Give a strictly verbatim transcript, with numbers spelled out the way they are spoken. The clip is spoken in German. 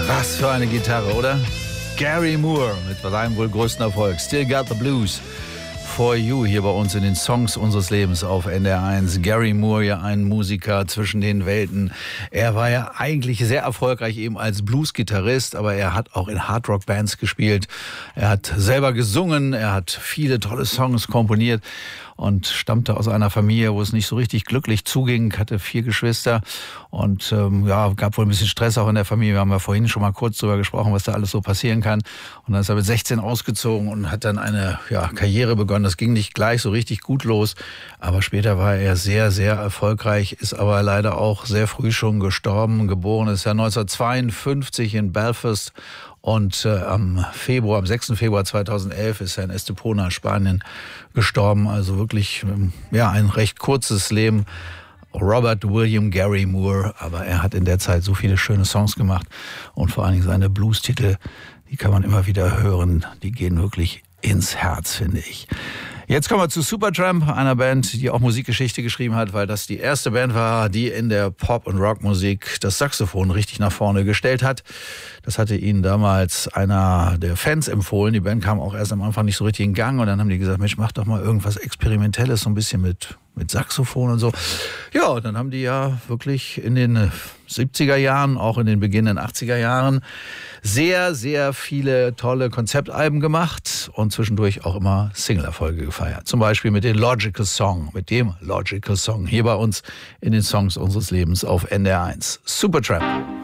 Was für eine Gitarre, oder? Gary Moore mit seinem wohl größten Erfolg. Still Got the Blues. For You hier bei uns in den Songs unseres Lebens auf N D R eins. Gary Moore, ja ein Musiker zwischen den Welten. Er war ja eigentlich sehr erfolgreich eben als Blues-Gitarrist, aber er hat auch in Hardrock-Bands gespielt. Er hat selber gesungen, er hat viele tolle Songs komponiert und stammte aus einer Familie, wo es nicht so richtig glücklich zuging, hatte vier Geschwister und ähm, ja, gab wohl ein bisschen Stress auch in der Familie. Wir haben ja vorhin schon mal kurz darüber gesprochen, was da alles so passieren kann. Und dann ist er mit sechzehn ausgezogen und hat dann eine ja, Karriere begonnen. Das ging nicht gleich so richtig gut los, aber später war er sehr, sehr erfolgreich, ist aber leider auch sehr früh schon gestorben. Geboren ist er neunzehnhundertzweiundfünfzig in Belfast. Und äh, am Februar, am sechsten Februar zweitausendelf ist er in Estepona, Spanien, gestorben. Also wirklich, ähm, ja, ein recht kurzes Leben. Robert William Gary Moore. Aber er hat in der Zeit so viele schöne Songs gemacht. Und vor allen Dingen seine Blues-Titel, die kann man immer wieder hören. Die gehen wirklich ins Herz, finde ich. Jetzt kommen wir zu Supertramp, einer Band, die auch Musikgeschichte geschrieben hat, weil das die erste Band war, die in der Pop- und Rockmusik das Saxophon richtig nach vorne gestellt hat. Das hatte ihnen damals einer der Fans empfohlen. Die Band kam auch erst am Anfang nicht so richtig in Gang und dann haben die gesagt, Mensch, mach doch mal irgendwas Experimentelles, so ein bisschen mit, mit Saxophon und so. Ja, und dann haben die ja wirklich in den siebziger Jahren, auch in den beginnenden achtziger Jahren sehr, sehr viele tolle Konzeptalben gemacht und zwischendurch auch immer Single-Erfolge gefeiert. Zum Beispiel mit dem Logical Song, mit dem Logical Song hier bei uns in den Songs unseres Lebens auf N D R eins. Supertramp.